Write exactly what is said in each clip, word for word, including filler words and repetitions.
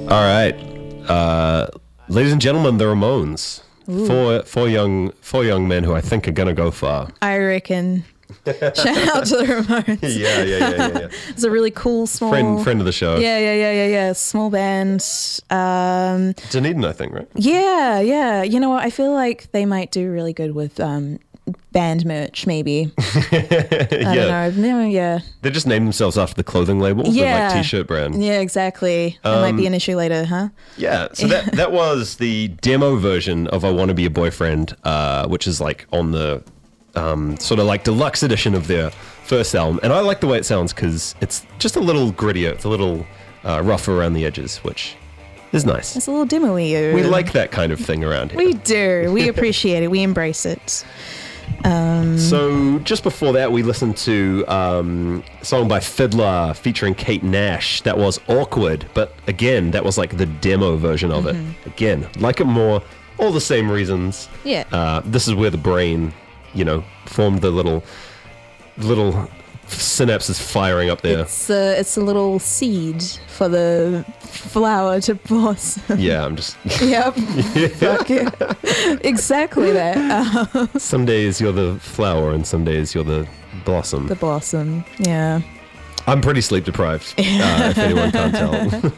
All right. Uh, ladies and gentlemen, the Ramones. Ooh. Four four young four young men who I think are going to go far. I reckon. Shout out to the Ramones. yeah, yeah, yeah, yeah, yeah. It's a really cool small Friend friend of the show. Yeah, yeah, yeah, yeah, yeah. Small band. Um, Dunedin, I think, right? yeah, yeah. You know what? I feel like they might do really good with um, band merch, maybe. I yeah. don't know. Yeah. They just named themselves after the clothing label, Yeah. the like t-shirt brand. Yeah, exactly. It might be an issue later, huh? Yeah, so that that was the demo version of I Want to Be a Boyfriend, uh, which is like on the um, sort of like deluxe edition of their first album. And I like the way it sounds because it's just a little grittier. It's a little uh, rougher around the edges, which is nice. It's a little demo-y. We like that kind of thing around here. We do. We appreciate it. We embrace it. Um, So just before that, we listened to um, a song by Fiddler featuring Kate Nash. That was Awkward, but again, that was like the demo version of Mm-hmm. it. Again, like it more, all the same reasons. Yeah. Uh, this is where the brain, you know, formed the little, little synapses firing up there. It's a, it's a little seed for the flower to blossom. Yeah, I'm just. Yep. Fuck it. Exactly that. Uh, Some days you're the flower, and some days you're the blossom. the blossom. Yeah. I'm pretty sleep deprived, uh, if anyone can't tell.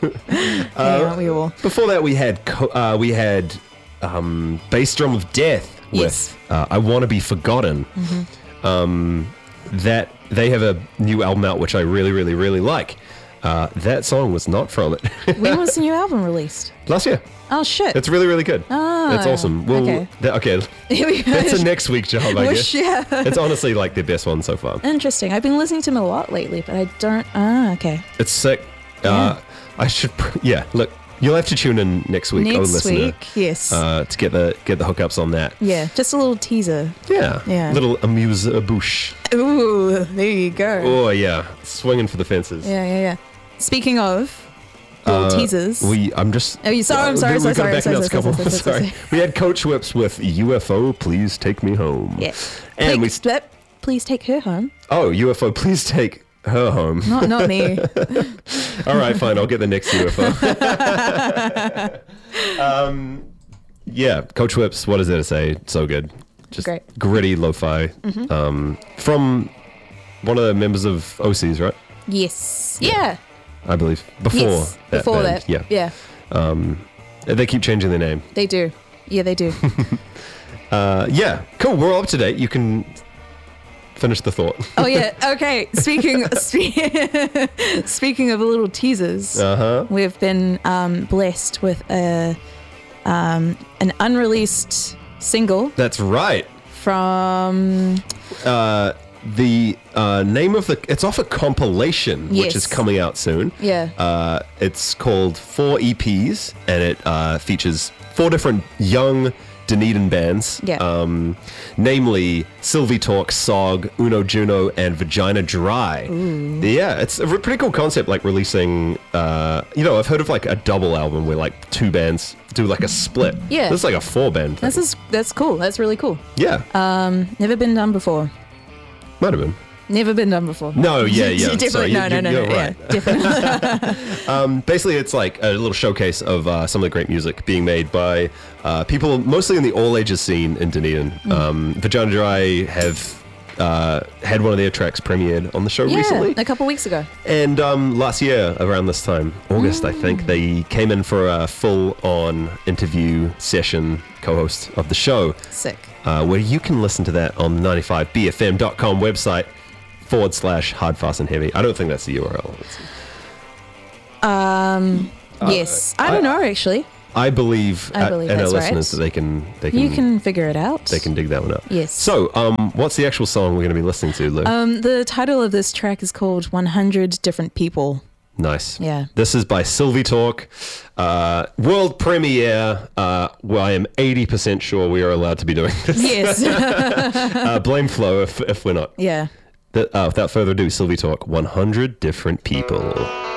Yeah, aren't we all? Before that, we had co- uh, we had um, Bass Drum of Death with Yes. uh, I Want to Be Forgotten. Mm-hmm. Um, that they have a new album out, which I really, really, really like. Uh, that song was not from it. When was the new album released? Last year. Oh, shit. It's really, really good. Oh, it's awesome. Well, okay. that- okay. That's a next week job, I Wish, guess. yeah. It's honestly like their best one so far. Interesting. I've been listening to him a lot lately, but I don't. Ah, okay. It's sick. Uh, I should. Pr- yeah. Look, you'll have to tune in next week, oh Next listener, week, yes. uh, to get the get the hookups on that. Yeah, just a little teaser. Yeah. Yeah. Little amuse a bouche. Ooh, there you go. Oh yeah, swinging for the fences. Yeah, yeah, yeah. Speaking of little Uh, teasers. We. I'm just. Oh, you- sorry, I'm uh, sorry, we've sorry, got a sorry, backing sorry, up sorry, couple- sorry, sorry, sorry. We had Coach Whips with U F O. Please take me home. yeah. And we. please, that- please take her home. Oh, U F O. Please take her home. Not, not me. All right, fine. I'll get the next U F O. um, yeah, Coach Whips. What is there to say? So good. Just Great. gritty lo-fi. Mm-hmm. Um, from one of the members of O Cs, right? Yes. Yeah. I believe before yes. that. Before band. that. Yeah. Yeah. Um, they keep changing their name. They do. Yeah, they do. Uh, yeah. Cool. We're all up to date. You can finish the thought. Oh yeah. Okay. Speaking spe- speaking of little teasers, Uh huh. we've been um, blessed with a um, an unreleased single That's right. from Uh, the uh, name of the it's off a compilation which Yes. is coming out soon. Yeah. Uh, it's called Four E Ps and it uh, features four different young Dunedin bands. Yeah. Um, namely Sylvie Talk, Sog, Uno Juno, and Vagina Dry. Yeah, it's a re- pretty cool concept, like releasing. Uh, you know, I've heard of like a double album where like two bands do like a split. Yeah. This is like a four band. Thing. This is that's cool. That's really cool. yeah. Um, never been done before. Might have been. Never been done before. No, yeah, yeah. Definitely. Sorry, no, you- no, you- no, you're no. right. Yeah, definitely. Um, basically, it's like a little showcase of uh, some of the great music being made by uh, people mostly in the all ages scene in Dunedin. Mm. Um, Vagina Dry have uh, had one of their tracks premiered on the show yeah, recently. a couple weeks ago. And um, last year, around this time, August, I think, they came in for a full on interview session, co host of the show, Sick. uh, where you can listen to that on the ninety-five B F M dot com website forward slash hard, fast, and heavy. I don't think that's the U R L. It's- Um, yes. I don't Uh, I- know actually. I believe, I uh, believe and our that's right. listeners that they can, they can, You can figure it out. they can dig that one up. Yes. So, um, what's the actual song we're going to be listening to, Lou? Um, the title of this track is called one hundred Different People. Nice. Yeah. This is by Sylvie Talk, uh, world premiere. Uh, well, I am eighty percent sure we are allowed to be doing this. Yes. uh, blame Flo if if we're not. Yeah. Th- uh, without further ado, Sylvie Talk, one hundred Different People.